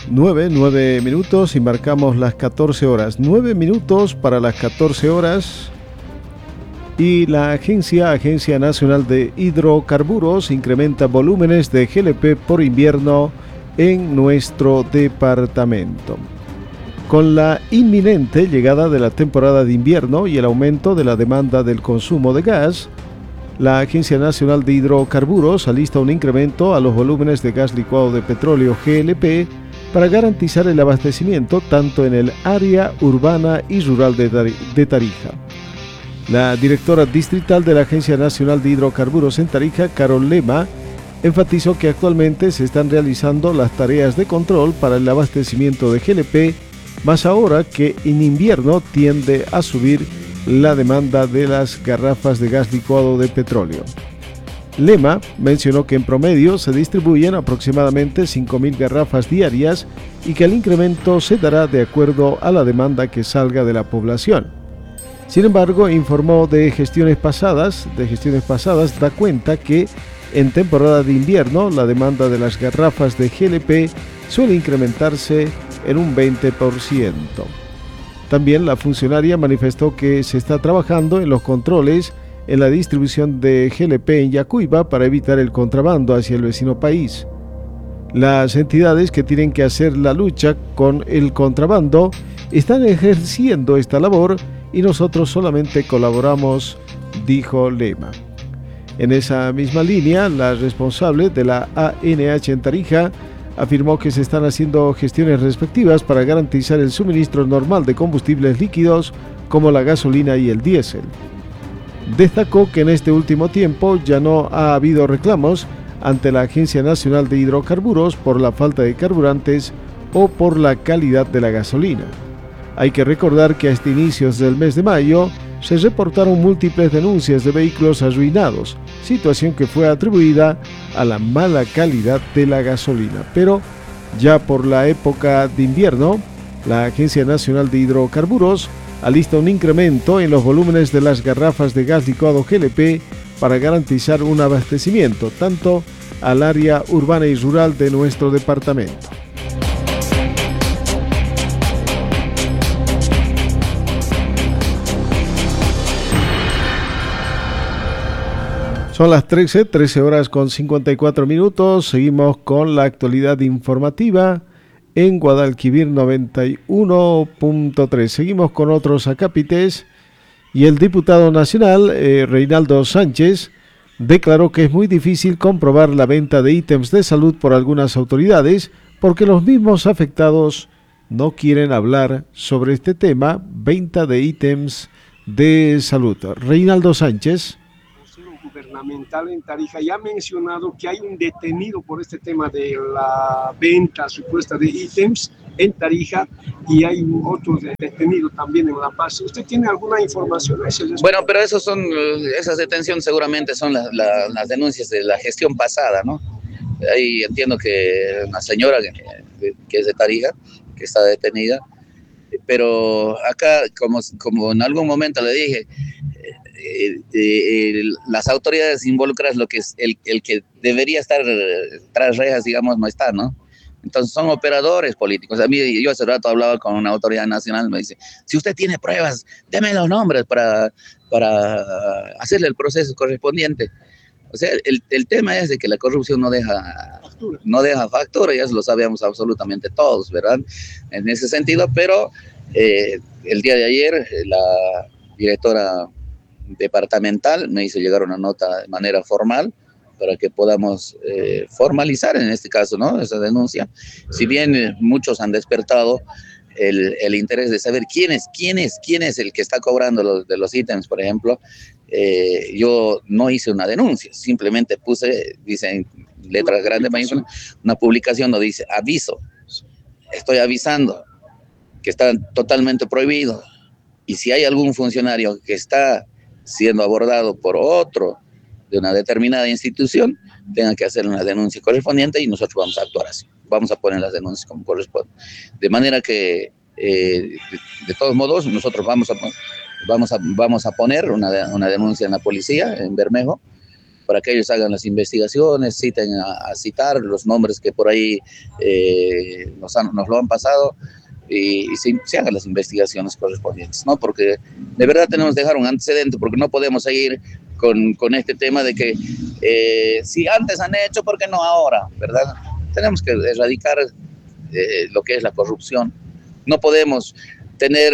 9 minutos y marcamos las 14 horas. 9 minutos para las 14 horas. Y la Agencia Nacional de Hidrocarburos incrementa volúmenes de GLP por invierno en nuestro departamento. Con la inminente llegada de la temporada de invierno y el aumento de la demanda del consumo de gas, la Agencia Nacional de Hidrocarburos alista un incremento a los volúmenes de gas licuado de petróleo GLP para garantizar el abastecimiento tanto en el área urbana y rural de Tarija. La directora distrital de la Agencia Nacional de Hidrocarburos en Tarija, Carol Lema, enfatizó que actualmente se están realizando las tareas de control para el abastecimiento de GLP, más ahora que en invierno tiende a subir la demanda de las garrafas de gas licuado de petróleo. Lema mencionó que en promedio se distribuyen aproximadamente 5.000 garrafas diarias y que el incremento se dará de acuerdo a la demanda que salga de la población. Sin embargo, informó de gestiones pasadas, da cuenta que en temporada de invierno la demanda de las garrafas de GLP suele incrementarse en un 20%. También la funcionaria manifestó que se está trabajando en los controles en la distribución de GLP en Yacuiba para evitar el contrabando hacia el vecino país. Las entidades que tienen que hacer la lucha con el contrabando están ejerciendo esta labor y nosotros solamente colaboramos, dijo Lema. En esa misma línea, la responsable de la ANH en Tarija afirmó que se están haciendo gestiones respectivas para garantizar el suministro normal de combustibles líquidos como la gasolina y el diésel. Destacó que en este último tiempo ya no ha habido reclamos ante la Agencia Nacional de Hidrocarburos por la falta de carburantes o por la calidad de la gasolina. Hay que recordar que hasta inicios del mes de mayo se reportaron múltiples denuncias de vehículos arruinados, situación que fue atribuida a la mala calidad de la gasolina. Pero ya por la época de invierno, la Agencia Nacional de Hidrocarburos alista un incremento en los volúmenes de las garrafas de gas licuado GLP para garantizar un abastecimiento tanto al área urbana y rural de nuestro departamento. Son las 13 horas con 54 minutos. Seguimos con la actualidad informativa en Guadalquivir 91.3. Seguimos con otros acápites y el diputado nacional Reinaldo Sánchez declaró que es muy difícil comprobar la venta de ítems de salud por algunas autoridades porque los mismos afectados no quieren hablar sobre este tema, venta de ítems de salud. Reinaldo Sánchez, gubernamental en Tarija, ya ha mencionado que hay un detenido por este tema de la venta supuesta de ítems en Tarija y hay otro detenido también en La Paz. ¿Usted tiene alguna información? Bueno, pero esas detenciones seguramente son las denuncias de la gestión pasada, ¿no? Ahí entiendo que una señora que es de Tarija, que está detenida, pero acá, como en algún momento le dije, las autoridades involucradas, lo que es el que debería estar tras rejas, digamos, no está, ¿no? Entonces son operadores políticos. A mí, yo hace rato hablaba con una autoridad nacional, me dice, si usted tiene pruebas, deme los nombres para hacerle el proceso correspondiente. O sea, el tema es de que la corrupción no deja factura, ya lo sabemos absolutamente todos, ¿verdad? En ese sentido, pero el día de ayer la directora departamental me hizo llegar una nota de manera formal para que podamos formalizar en este caso, ¿no?, esa denuncia. Si bien muchos han despertado el interés de saber quién es el que está cobrando de los ítems, por ejemplo, yo no hice una denuncia, simplemente dice en letras grandes, una publicación donde dice aviso, estoy avisando que está totalmente prohibido, y si hay algún funcionario que está siendo abordado por otro de una determinada institución, tenga que hacer una denuncia correspondiente y nosotros vamos a actuar así, vamos a poner las denuncias como corresponde, de manera que de todos modos nosotros vamos a poner una denuncia en la policía en Bermejo para que ellos hagan las investigaciones, citen a citar los nombres que por ahí nos lo han pasado y se hagan las investigaciones correspondientes, ¿no? Porque de verdad tenemos que dejar un antecedente, porque no podemos seguir con este tema de que si antes han hecho, ¿por qué no ahora? ¿Verdad? Tenemos que erradicar lo que es la corrupción. No podemos tener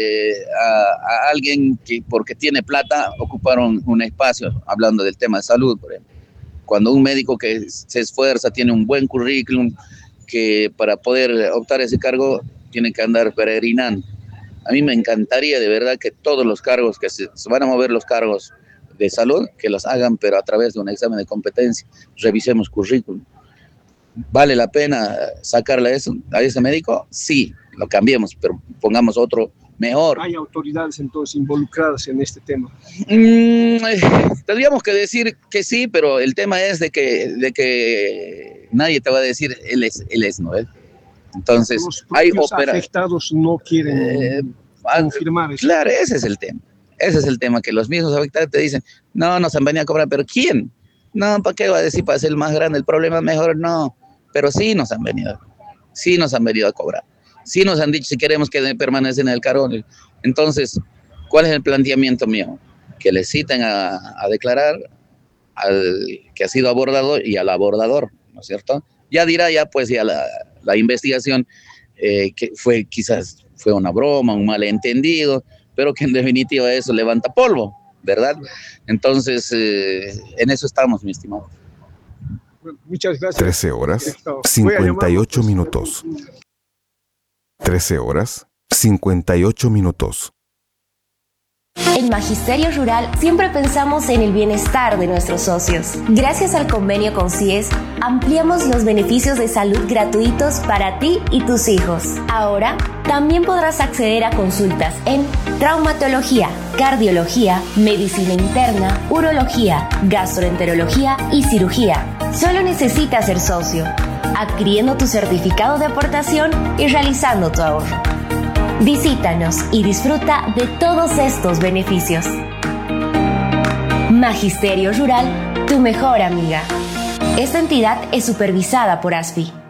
a alguien que porque tiene plata ocupar un espacio, hablando del tema de salud, por ejemplo. Cuando un médico que se esfuerza, tiene un buen currículum, que para poder optar ese cargo tiene que andar peregrinando. A mí me encantaría de verdad que todos los cargos, que se van a mover los cargos de salud, que los hagan, pero a través de un examen de competencia. Revisemos currículum. ¿Vale la pena sacarle a ese médico? Sí, lo cambiemos, pero pongamos otro mejor. ¿Hay autoridades entonces involucradas en este tema? Tendríamos que decir que sí, pero el tema es de que nadie te va a decir él es, ¿no? Entonces, los afectados no quieren confirmar eso. Claro, ese es el tema. Ese es el tema, que los mismos afectados te dicen, no, nos han venido a cobrar, pero ¿quién? No, ¿para qué va a decir? Para ser el más grande el problema, mejor no. Pero sí nos han venido a cobrar. Sí nos han dicho si queremos que permanecen en el cargo. Entonces, ¿cuál es el planteamiento mío? Que le citen a declarar al que ha sido abordado y al abordador, ¿no es cierto? Ya dirá pues la investigación que quizás fue una broma, un malentendido, pero que en definitiva eso levanta polvo, ¿verdad? Entonces, en eso estamos, mi estimado. Bueno, muchas gracias. 13 horas, 58 minutos. 13 horas, 58 minutos. En Magisterio Rural siempre pensamos en el bienestar de nuestros socios. Gracias al convenio con CIES, ampliamos los beneficios de salud gratuitos para ti y tus hijos. Ahora, también podrás acceder a consultas en traumatología, cardiología, medicina interna, urología, gastroenterología y cirugía. Solo necesitas ser socio, adquiriendo tu certificado de aportación y realizando tu ahorro. Visítanos y disfruta de todos estos beneficios. Magisterio Rural, tu mejor amiga. Esta entidad es supervisada por ASFI.